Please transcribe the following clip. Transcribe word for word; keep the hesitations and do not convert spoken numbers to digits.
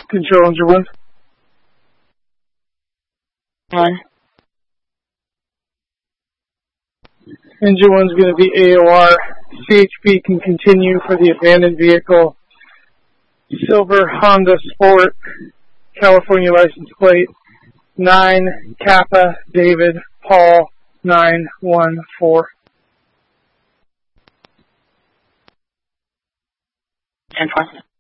Control engine one. One. Engine one's going to be A O R. C H P can continue for the abandoned vehicle. Silver Honda Sport, California license plate, nine Kappa David Paul nine one four. ten four.